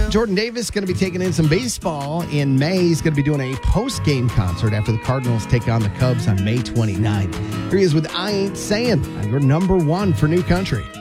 Jordan Davis is going to be taking in some baseball in May. He's going to be doing a post-game concert after the Cardinals take on the Cubs on May 29th. Here he is with I Ain't Saying on your number one for New Country.